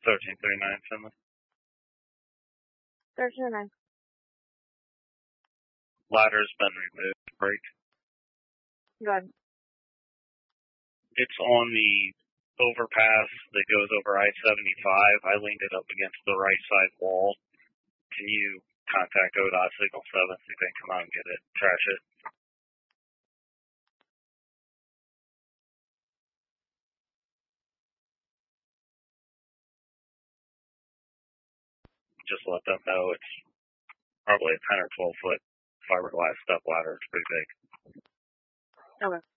1339, Finley. 1309. Ladder's been removed. Break. Go ahead. It's on the overpass that goes over I-75. I leaned it up against the right side wall. Can you contact ODOT Signal 7 so you can come out and get it, trash it? Just let them know it's probably a 10 or 12 foot fiberglass step ladder. It's pretty big. Okay.